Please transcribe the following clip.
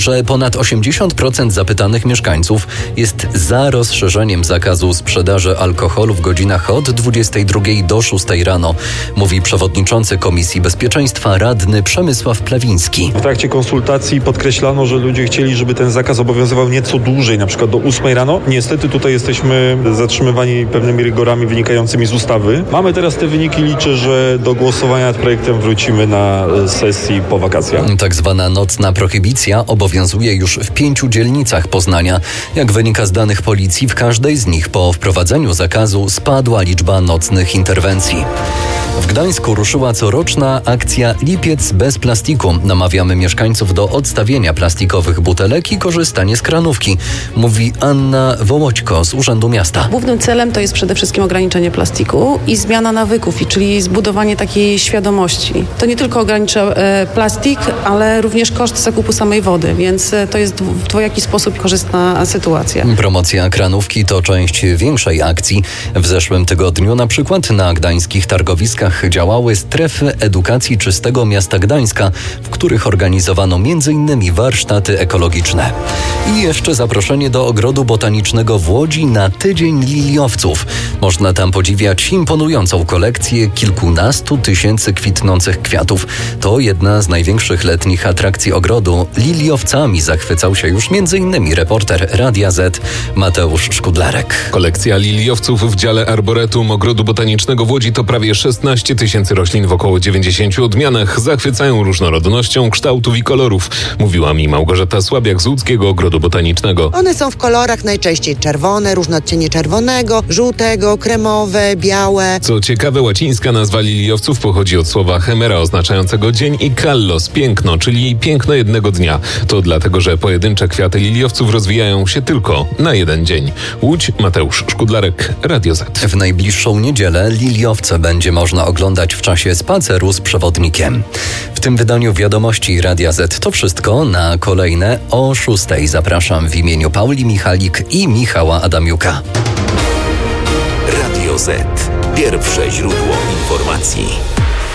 że ponad 80% zapytanych mieszkańców jest za rozszerzeniem zakazu sprzedaży alkoholu w godzinach od 22 do 6 rano, mówi przewodniczący Komisji Bezpieczeństwa radny Przemysław Plewiński. W trakcie konsultacji podkreślano, że ludzie chcieli, żeby ten zakaz obowiązywał nieco dłużej, na przykład do 8 rano. Niestety tutaj jesteśmy zatrzymywani pewnymi rygorami wynikającymi z ustawy. Mamy teraz te wyniki, liczę, że do głosowania nad projektem wrócimy na sesji po wakacjach. Tak zwana nocna prohibicja obowiązuje już w 5 dzielnicach Poznania. Jak wynika z danych policji, w każdej z nich po wprowadzeniu zakazu spadła liczba nocnych interwencji. W Gdańsku ruszyła coroczna akcja Lipiec bez plastiku. Namawiamy mieszkańców do odstawienia plastikowych butelek i korzystania z kranówki, mówi Anna Wołoćko z Urzędu Miasta. Głównym celem to jest przede wszystkim ograniczenie plastiku i zmiana nawyków, czyli zbudowanie takiej świadomości. To nie tylko ogranicza plastik, ale również koszt zakupu samej wody, więc to jest w dwojaki sposób korzystna sytuacja. Promocja kranówki to część większej akcji. W zeszłym tygodniu na przykład na gdańskich targowiskach działały strefy edukacji czystego miasta Gdańska, w których organizowano m.in. warsztaty ekologiczne. I jeszcze zaproszenie do Ogrodu Botanicznego w Łodzi na tydzień liliowców. Można tam podziwiać imponującą kolekcję kilkunastu tysięcy kwitnących kwiatów. To jedna z największych letnich atrakcji ogrodu. Liliowcami zachwycał się już m.in. reporter Radia Z Mateusz Szkudlarek. Kolekcja liliowców w dziale Arboretum Ogrodu Botanicznego w Łodzi to prawie 16 tysięcy roślin w około 90 odmianach. Zachwycają różnorodnością kształtów i kolorów, mówiła mi Małgorzata Słabiak z Łódzkiego Ogrodu Botanicznego. One są w kolorach najczęściej czerwone, różne odcienie czerwonego, żółtego, kremowe, białe. Co ciekawe, łacińska nazwa liliowców pochodzi od słowa chemera oznaczającego dzień i kallos, piękno, czyli piękno jednego dnia. To dlatego, że pojedyncze kwiaty liliowców rozwijają się tylko na jeden dzień. Łódź, Mateusz Szkudlarek, Radio Z. W najbliższą niedzielę liliowce będzie można oglądać w czasie spaceru z przewodnikiem. W tym wydaniu Wiadomości Radia Z to wszystko. Na kolejne o 6 zapraszam w imieniu Pauli Michalik i Michała Adamiuka. Radio Z. Pierwsze źródło informacji.